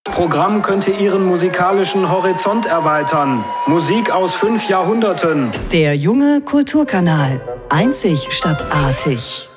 Programm könnte Ihren musikalischen Horizont erweitern. Musik aus 5 Jahrhunderten. Der junge Kulturkanal. Einzig statt artig.